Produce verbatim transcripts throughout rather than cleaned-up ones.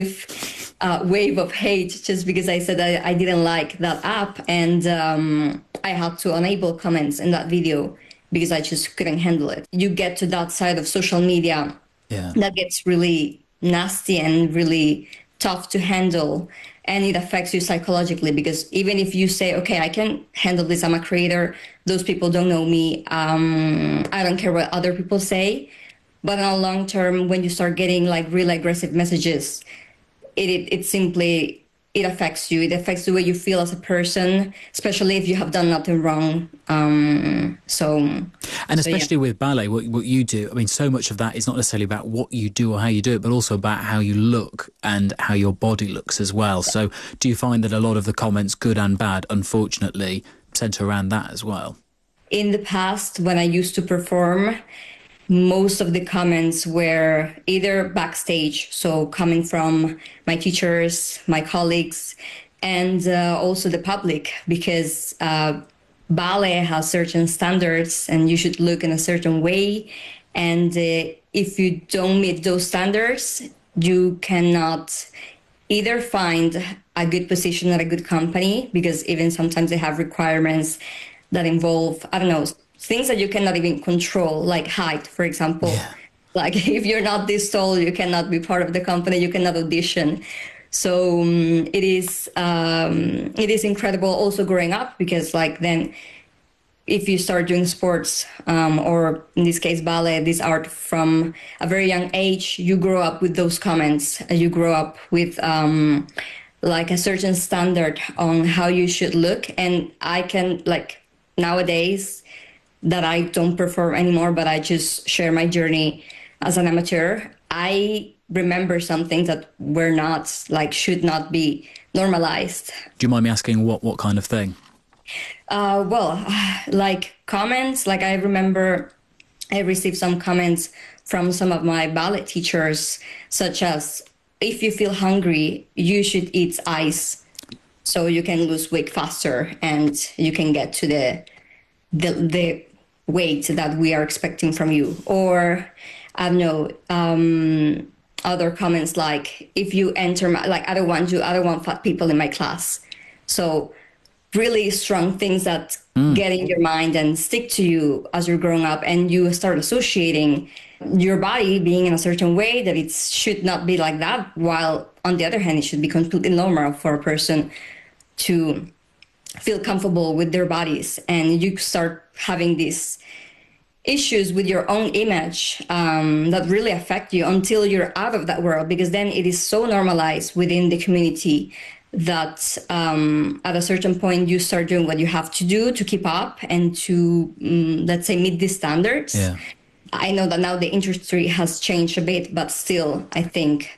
uh, wave of hate just because I said I, I didn't like that app, and um, I had to enable comments in that video because I just couldn't handle it. You get to that side of social media Yeah. that gets really nasty and really tough to handle, and it affects you psychologically because even if you say, okay, I can handle this, I'm a creator, those people don't know me, um, I don't care what other people say. But in the long term, when you start getting like really aggressive messages, it, it it simply it affects you. It affects the way you feel as a person, especially if you have done nothing wrong. Um, so, And so yeah. especially with ballet, what, what you do, I mean, so much of that is not necessarily about what you do or how you do it, but also about how you look and how your body looks as well. So do you find that a lot of the comments, good and bad, unfortunately, centre around that as well? In the past, when I used to perform, most of the comments were either backstage, so coming from my teachers, my colleagues, and uh, also the public, because uh, ballet has certain standards and you should look in a certain way. And uh, if you don't meet those standards, you cannot either find a good position at a good company, because even sometimes they have requirements that involve, I don't know, things that you cannot even control, like height, for example. Yeah. Like if you're not this tall, you cannot be part of the company, you cannot audition. So um, it is um, it is incredible also growing up, because like then if you start doing sports, um, or in this case ballet, this art, from a very young age, you grow up with those comments. You grow up with um, like a certain standard on how you should look. And I can, like, nowadays that I don't perform anymore, but I just share my journey as an amateur, I remember some things that were not, like, should not be normalized. Do you mind me asking what, what kind of thing? Uh, well, like comments, like I remember I received some comments from some of my ballet teachers, such as, if you feel hungry, you should eat ice so you can lose weight faster and you can get to the the, the weight that we are expecting from you. Or I don't know, um, other comments like, if you enter my, like, I don't want you, I don't want fat people in my class. So really strong things that Mm. get in your mind and stick to you as you're growing up, and you start associating your body being in a certain way that it should not be like that, while on the other hand it should be completely normal for a person to feel comfortable with their bodies. And you start having these issues with your own image, um, that really affect you until you're out of that world, because then it is so normalized within the community that um, at a certain point you start doing what you have to do to keep up and to, um, let's say, meet these standards. Yeah. I know that now the industry has changed a bit, but still, I think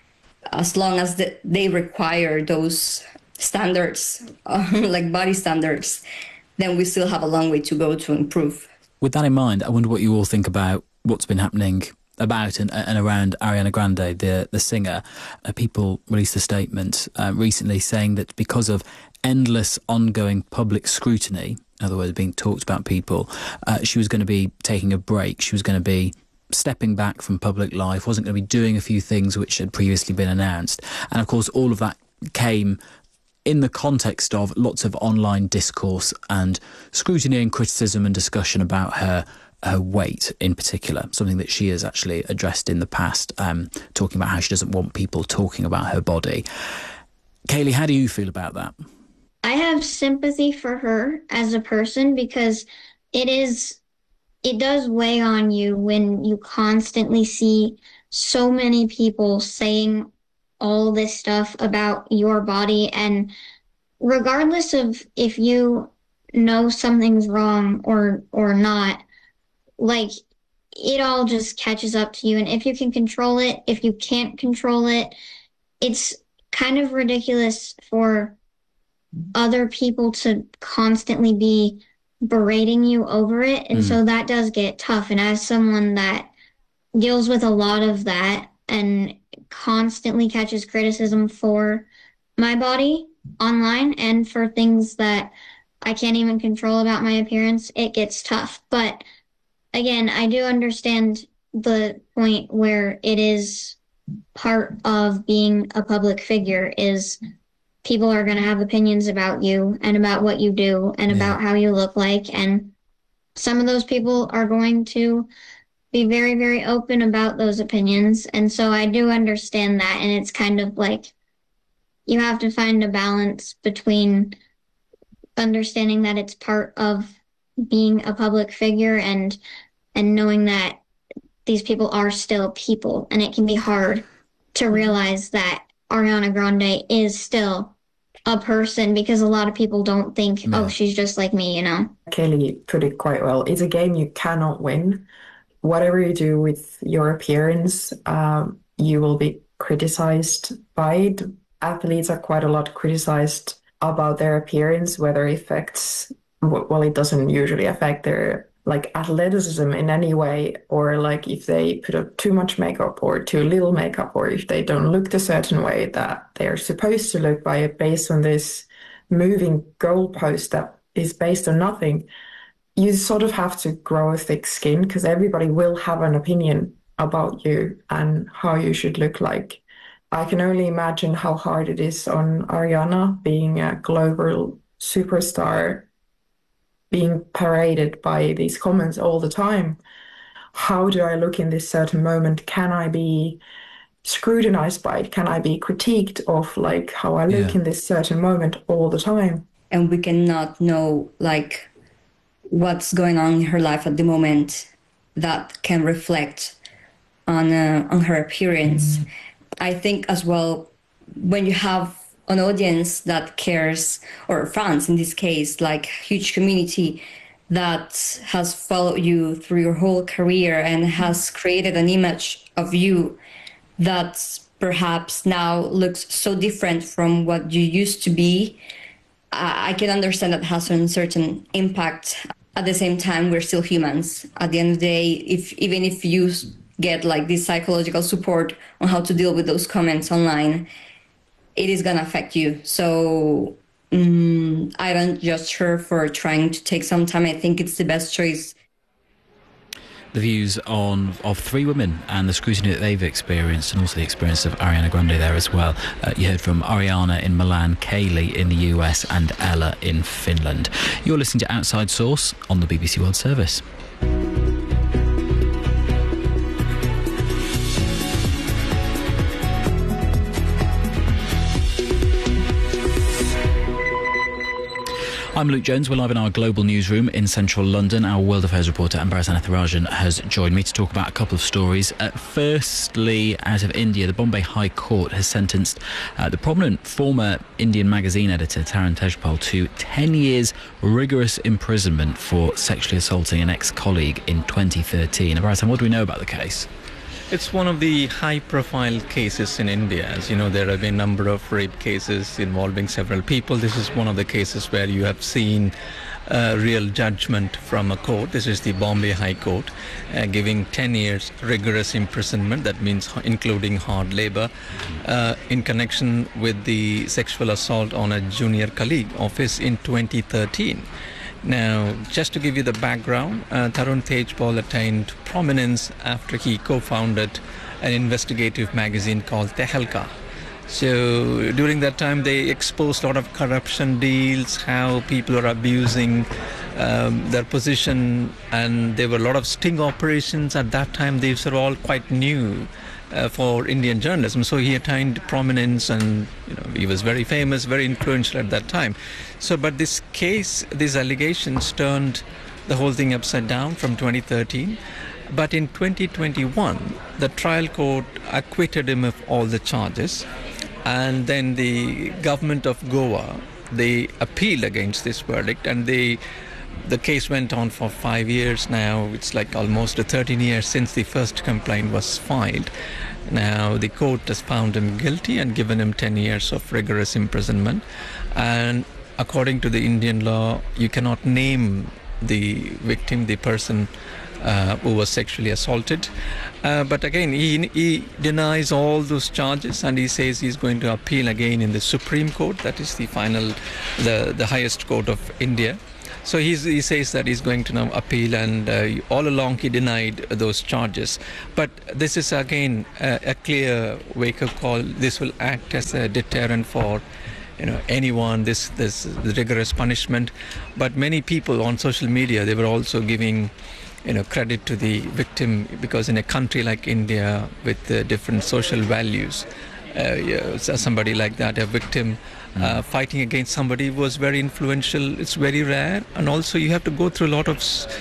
as long as the, they require those standards, uh, like body standards, then we still have a long way to go to improve. With that in mind, I wonder what you all think about what's been happening about and, and around Ariana Grande, the the singer. Uh, people released a statement uh, recently saying that because of endless ongoing public scrutiny, in other words, being talked about people, uh, she was going to be taking a break. She was going to be stepping back from public life, wasn't going to be doing a few things which had previously been announced. And of course, all of that came in the context of lots of online discourse and scrutiny and criticism and discussion about her her weight in particular, something that she has actually addressed in the past, um, talking about how she doesn't want people talking about her body. Kaylee, how do you feel about that? I have sympathy for her as a person because it is, it does weigh on you when you constantly see so many people saying all this stuff about your body. And regardless of if you know something's wrong or or not, like, it all just catches up to you. And if you can control it, if you can't control it, it's kind of ridiculous for other people to constantly be berating you over it. And Mm. so that does get tough. And as someone that deals with a lot of that and constantly catches criticism for my body online and for things that I can't even control about my appearance, it gets tough. But again, I do understand the point where it is part of being a public figure is people are going to have opinions about you and about what you do and Yeah. about how you look like. And some of those people are going to be very, very open about those opinions. And so I do understand that. And it's kind of like you have to find a balance between understanding that it's part of being a public figure and and knowing that these people are still people. And it can be hard to realize that Ariana Grande is still a person, because a lot of people don't think, Yeah. oh, she's just like me, you know? Kelly put it quite well. It's a game you cannot win. Whatever you do with your appearance, um, you will be criticized by it. Athletes are quite a lot criticized about their appearance, whether it affects, well, it doesn't usually affect their like athleticism in any way, or like if they put up too much makeup or too little makeup, or if they don't look the certain way that they're supposed to look by it based on this moving goalpost that is based on nothing. You sort of have to grow a thick skin because everybody will have an opinion about you and how you should look like. I can only imagine how hard it is on Ariana, being a global superstar, being paraded by these comments all the time. How do I look in this certain moment? Can I be scrutinized by it? Can I be critiqued of like how I look Yeah. in this certain moment all the time? And we cannot know like what's going on in her life at the moment that can reflect on uh, on her appearance. I think as well, when you have an audience that cares, or fans in this case, like huge community that has followed you through your whole career and has created an image of you that perhaps now looks so different from what you used to be, I can understand that has a certain impact. At the same time, we're still humans. At the end of the day, if even if you get like this psychological support on how to deal with those comments online, it is going to affect you. So um, I don't judge her for trying to take some time. I think it's the best choice. The views on of three women and the scrutiny that they've experienced, and also the experience of Ariana Grande there as well. Uh, you heard from Ariana in Milan, Kaylee in the U S and Ella in Finland. You're listening to Outside Source on the B B C World Service. I'm Luke Jones. We're live in our global newsroom in central London. Our World Affairs reporter Ambaras Anitharajan has joined me to talk about a couple of stories. Uh, firstly, out of India, the Bombay High Court has sentenced uh, the prominent former Indian magazine editor Tarun Tejpal to ten years rigorous imprisonment for sexually assaulting an ex-colleague in twenty thirteen. Ambaras, what do we know about the case? It's one of the high-profile cases in India. As you know, there have been a number of rape cases involving several people. This is one of the cases where you have seen uh, real judgment from a court. This is the Bombay High Court, uh, giving ten years rigorous imprisonment. That means including hard labor, uh, in connection with the sexual assault on a junior colleague of his in twenty thirteen. Now, just to give you the background, uh, Tarun Tejpal attained prominence after he co-founded an investigative magazine called Tehelka. So during that time, they exposed a lot of corruption deals, how people are abusing um, their position, and there were a lot of sting operations. At that time, these were all quite new uh, for Indian journalism. So he attained prominence, and you know, he was very famous, very influential at that time. So, but this case, these allegations turned the whole thing upside down from twenty thirteen. But in twenty twenty-one, the trial court acquitted him of all the charges. And then the government of Goa, they appealed against this verdict, and they, the case went on for five years now. It's like almost thirteen years since the first complaint was filed. Now the court has found him guilty and given him ten years of rigorous imprisonment. And according to the Indian law, you cannot name the victim, the person uh, who was sexually assaulted. Uh, but again, he, he denies all those charges, and he says he's going to appeal again in the Supreme Court. That is the final, the, the highest court of India. So he's, he says that he's going to now appeal, and uh, all along he denied those charges. But this is again a, a clear wake-up call. This will act as a deterrent for you know anyone, this this rigorous punishment. But many people on social media, they were also giving you know credit to the victim, because in a country like India with uh, different social values, uh, yeah, somebody like that, a victim uh, fighting against somebody, was very influential. It's very rare, and also you have to go through a lot of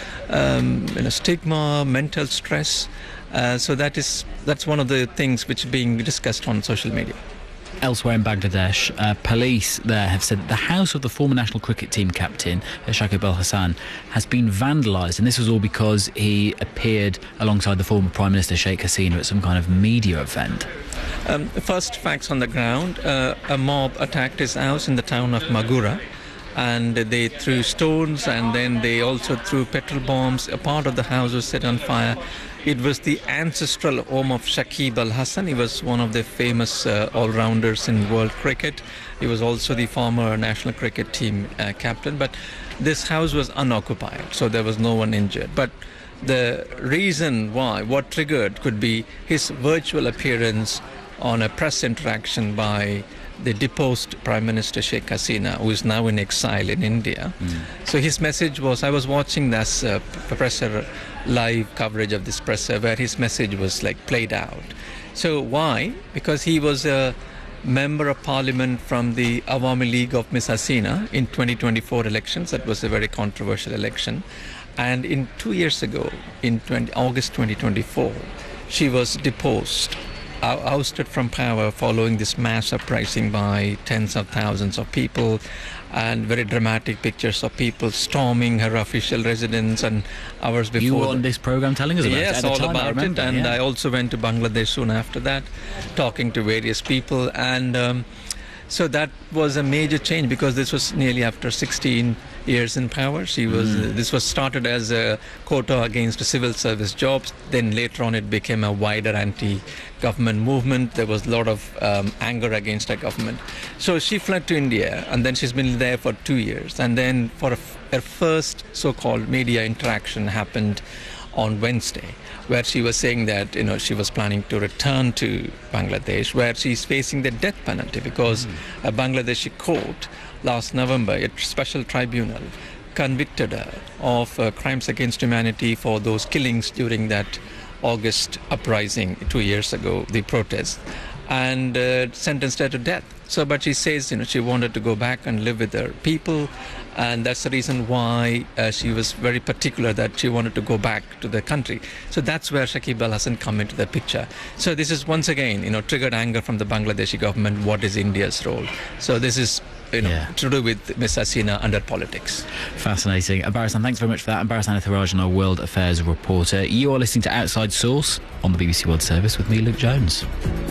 um, you know stigma, mental stress. Uh, so that is that's one of the things which is being discussed on social media. Elsewhere in Bangladesh, uh, police there have said that the house of the former national cricket team captain, Shakib Al Hasan, has been vandalised, and this was all because he appeared alongside the former Prime Minister Sheikh Hasina at some kind of media event. Um, first facts on the ground, uh, a mob attacked his house in the town of Magura, and they threw stones, and then they also threw petrol bombs. A part of the house was set on fire. It was the ancestral home of Shakib Al Hasan. He was one of the famous uh, all-rounders in world cricket. He was also the former national cricket team uh, captain. But this house was unoccupied, so there was no one injured. But the reason why, what triggered, could be his virtual appearance on a press interaction by the deposed Prime Minister Sheikh Hasina, who is now in exile in India. Mm. So his message was, I was watching this uh, presser, live coverage of this presser, where his message was like played out. So why? Because he was a member of parliament from the Awami League of Miss Hasina in twenty twenty-four elections. That was a very controversial election. And in two years ago, in August twenty twenty-four, she was deposed, ousted from power following this mass uprising by tens of thousands of people, and very dramatic pictures of people storming her official residence. And hours before, you were on this program telling us about yes, it. Yes, all about remember, it. And yeah. I also went to Bangladesh soon after that, talking to various people. And um, so that was a major change, because this was nearly after sixteen years in power. She was mm. uh, this was started as a quota against civil service jobs. Then later on it became a wider anti-government movement. There was a lot of um, anger against the government. So she fled to India, and then she's been there for two years. And then for a f- her first so-called media interaction happened on Wednesday, where she was saying that you know she was planning to return to Bangladesh, where she's facing the death penalty, because mm. a Bangladeshi court last November, a special tribunal, convicted her of uh, crimes against humanity for those killings during that August uprising two years ago, the protest, and uh, sentenced her to death. So, but she says, you know, she wanted to go back and live with her people, and that's the reason why uh, she was very particular that she wanted to go back to the country. So that's where Shakib Al Hasan come into the picture. So this is once again, you know, triggered anger from the Bangladeshi government. What is India's role? So this is, you know, yeah. to do with Miss Hasina under politics. Fascinating. Barasan, thanks very much for that. Barasan Ethirajan, our World Affairs reporter. You are listening to Outside Source on the B B C World Service with me, Luke Jones.